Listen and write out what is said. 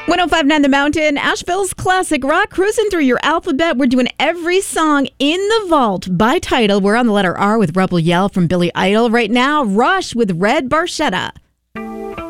105.9 The Mountain, Asheville's classic rock, cruising through your alphabet. We're doing every song in the vault by title. We're on the letter R with Rebel Yell from Billy Idol. Right now, Rush with Red Barchetta.